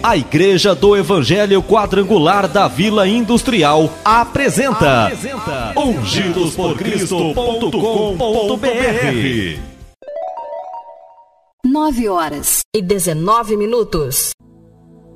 A Igreja do Evangelho Quadrangular da Vila Industrial apresenta ungidosporcristo.com.br. 9h19.